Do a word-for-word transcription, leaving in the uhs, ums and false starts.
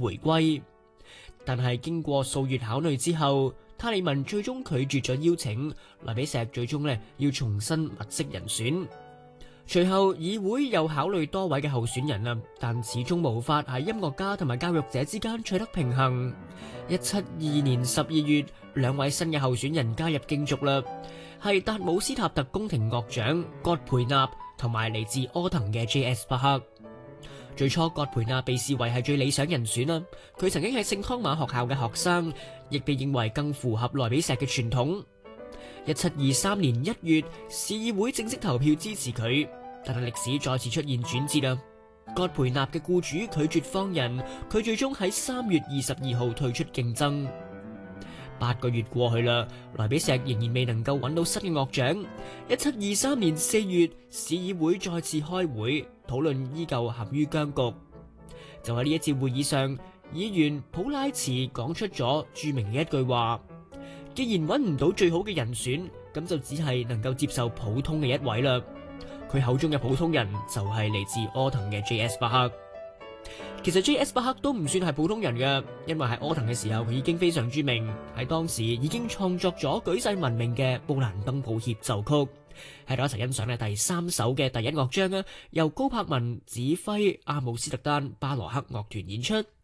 回歸。但係經過數月考慮之後，塔利文最終拒絕咗邀請，萊比錫最終呢要重新物色人選。隨後議會又考慮多位嘅候選人啊，但始終無法喺音樂家同埋教育者之間取得平衡。一七二二年十二月，兩位新嘅候選人加入競逐啦，係達姆斯塔特宮廷樂長葛培納同埋嚟自柯騰嘅 J S 巴克。最初葛培納被視為係最理想人選啦，佢曾經係聖康馬學校嘅學生，亦被認為更符合萊比錫嘅傳統。一七二三年一月，市議會正式投票支持佢，但係歷史再次出現轉折啦。葛培納嘅僱主拒絕放人，佢最終喺三月二十二號退出競爭。八個月過去啦，萊比錫仍然未能夠揾到新嘅樂長。一七二三年四月，市議會再次開會討論，依舊陷於僵局。就喺呢一次會議上，議員普拉茨講出咗著名嘅一句話：既然揾唔到最好嘅人選，咁就只係能夠接受普通嘅一位啦。佢口中嘅普通人就係嚟自柯騰嘅 J S 巴克。其實 J S 巴克都唔算係普通人嘅，因為喺柯騰嘅時候佢已經非常著名，喺當時已經創作咗舉世聞名嘅布蘭登堡協奏曲。喺度一齊欣賞咧第三首嘅第一樂章啦，由高柏文指揮阿姆斯特丹巴羅克樂團演出。